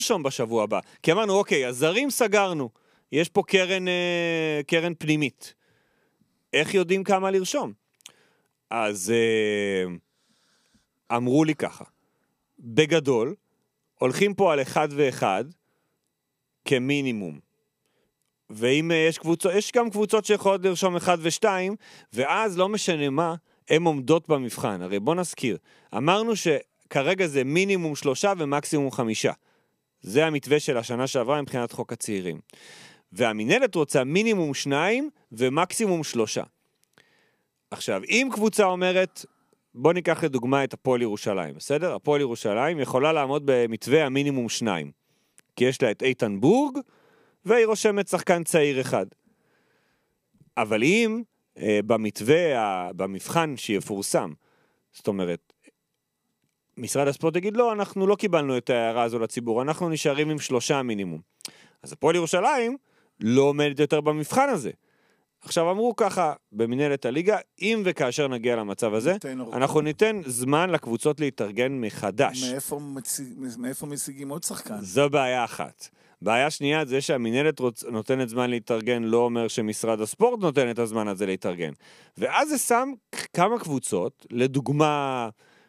לרשום בשבוע הבא. כי אמרנו, אוקיי, הזרים סגרנו. יש פה קרן פנימית. איך יודעים כמה לרשום? אז אמרו לי ככה. בגדול, הולכים פה על 1 ו-1 כמינימום. ואם יש קבוצות, יש גם קבוצות שיכולות לרשום 1 ו-2, ואז לא משנה מה, הן עומדות במבחן. הרי בוא נזכיר, אמרנו שכרגע זה מינימום 3 ומקסימום 5. זה המתווה של השנה שעברה מבחינת חוק הצעירים. והמנהלת רוצה מינימום 2 ומקסימום 3. עכשיו, אם קבוצה אומרת, בוא ניקח לדוגמה את הפועל ירושלים, בסדר? הפועל ירושלים יכולה לעמוד במתווה המינימום 2, כי יש לה את איתן בורג, והיא רושמת שחקן צעיר אחד. אבל אם במתווה, במבחן שיפורסם, זאת אומרת, משרד הספורט יגיד, לא, אנחנו לא קיבלנו את ההערה הזו לציבור, אנחנו נשארים עם 3 מינימום. אז הפועל ירושלים לא עומדת יותר במבחן הזה. עכשיו אמרו ככה, במנהלת הליגה, אם וכאשר נגיע למצב הזה, אנחנו ניתן זמן לקבוצות להתארגן מחדש. מאיפה משיגים עוד שחקן? זו בעיה אחת. בעיה שנייה זה שהמנהלת נותנת זמן להתארגן, לא אומר שמשרד הספורט נותן את הזמן הזה להתארגן. ואז זה שם כמה קבוצות, לדוגמה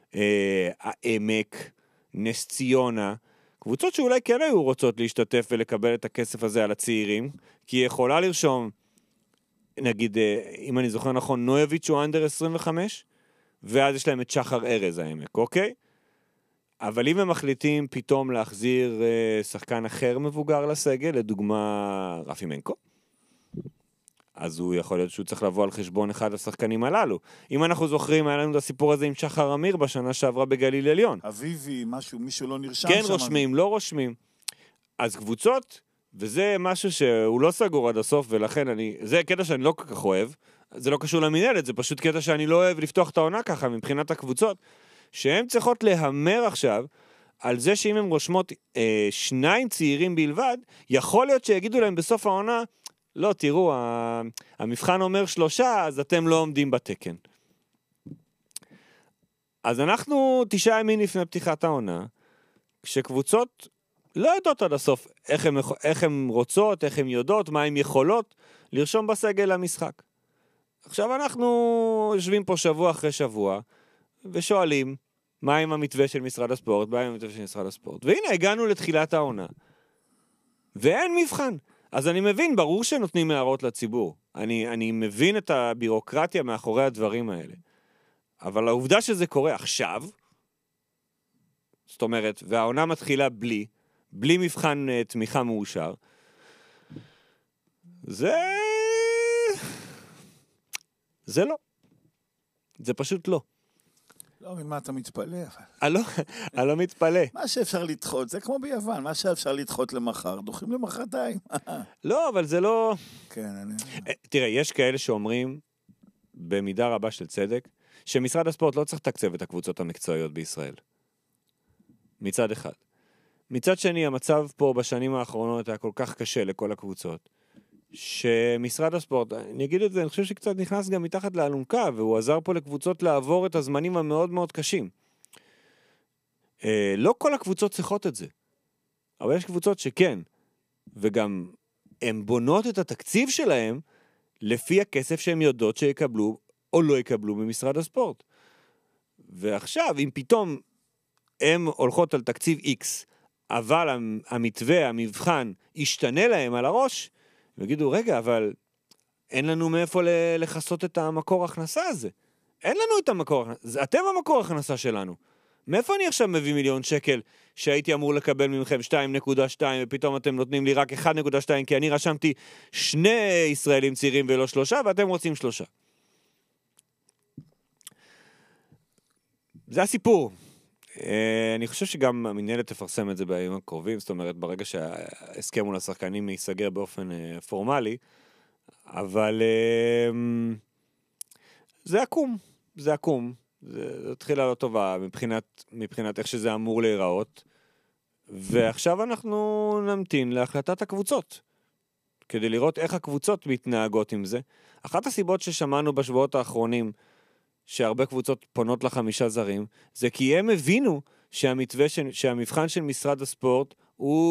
העמק, נס ציונה, קבוצות שאולי כן היו רוצות להשתתף ולקבל את הכסף הזה על הצעירים, כי היא יכולה לרשום, נגיד, אם אני זוכר נכון, נויביץ' הוא אנדר 25, ואז יש להם את שחר ארז העמק, אוקיי? אבל אם הם מחליטים פתאום להחזיר שחקן אחר מבוגר לסגל, לדוגמה רפי מנקו, אז הוא יכול להיות שהוא צריך לבוא על חשבון אחד השחקנים הללו. אם אנחנו זוכרים, היה לנו את הסיפור הזה עם שחר אמיר בשנה שעברה בגליל עליון. אביבי, מישהו לא נרשם כן שם. רושמים, לא רושמים. אז קבוצות, וזה משהו שהוא לא סגור עד הסוף, ולכן זה קטע שאני לא כל כך אוהב, זה לא קשור למנהלת, זה פשוט קטע שאני לא אוהב לפתוח את העונה ככה, מבחינת הקבוצות, שהן צריכות להמר עכשיו, על זה שאם הן רושמות 2 צעירים בלבד, יכול להיות שיגידו להם בסוף העונה, לא, תראו, המבחן אומר 3, אז אתם לא עומדים בתקן. אז אנחנו 9 ימים לפני פתיחת העונה, כשקבוצות לא יודעות עד הסוף איך הן רוצות, איך הן יודעות, מה הן יכולות לרשום בסגל למשחק. עכשיו אנחנו יושבים פה שבוע אחרי שבוע, ושואלים, מה עם המתווה של משרד הספורט, והנה, הגענו לתחילת העונה. ואין מבחן. אז אני מבין, ברור שנותנים הערות לציבור. אני מבין את הבירוקרטיה מאחורי הדברים האלה. אבל העובדה שזה קורה עכשיו, זאת אומרת, והעונה מתחילה בלי מבחן תמיכה מאושר, זה לא. זה פשוט לא. לא, ממה אתה מתפלא? אני לא מתפלא. מה שאפשר לדחות, זה כמו ביוון, מה שאפשר לדחות למחר, דוחים למחרתיים. לא, אבל זה לא... כן, תראה, יש כאלה שאומרים, במידה רבה של צדק, שמשרד הספורט לא צריך לתקצב את הקבוצות המקצועיות בישראל. מצד אחד. מצד שני, המצב פה בשנים האחרונות היה כל כך קשה לכל הקבוצות, שמשרד הספורט, אני אגיד את זה, אני חושב שקצת נכנס גם מתחת לאלונקה, והוא עזר פה לקבוצות לעבור את הזמנים המאוד מאוד קשים. לא כל הקבוצות צריכות את זה, אבל יש קבוצות שכן, וגם הן בונות את התקציב שלהם לפי הכסף שהן יודעות שיקבלו או לא יקבלו ממשרד הספורט. ועכשיו, אם פתאום הן הולכות על תקציב X, אבל המתווה, המבחן, ישתנה להם על הראש, ויגידו, רגע, אבל אין לנו מאיפה לחסות את המקור הכנסה הזה. אין לנו את המקור הכנסה. אתם המקור הכנסה שלנו. מאיפה אני עכשיו מביא 1,000,000 שקל שהייתי אמור לקבל ממכם 2.2 ופתאום אתם נותנים לי רק 1.2 כי אני רשמתי 2 ישראלים צעירים ולא 3 ואתם רוצים 3. זה הסיפור. אני חושב שגם המנהלת תפרסם את זה בימים הקרובים, זאת אומרת ברגע שההסכם מול השחקנים ייסגר באופן פורמלי, אבל זה עקום, זה התחילה לא טובה מבחינת איך שזה אמור להיראות, ועכשיו אנחנו נמתין להחלטת הקבוצות, כדי לראות איך הקבוצות מתנהגות עם זה. אחת הסיבות ששמענו בשבועות האחרונים, שהרבה קבוצות פונות ל5 זרים, זה כי הם הבינו שהמבחן של משרד הספורט הוא